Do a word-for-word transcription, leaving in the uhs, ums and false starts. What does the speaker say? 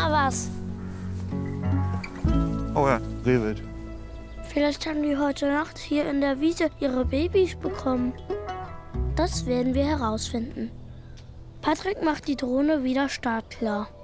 mal was. Oh ja, Rehwild. Vielleicht haben die heute Nacht hier in der Wiese ihre Babys bekommen. Das werden wir herausfinden. Patrick macht die Drohne wieder startklar.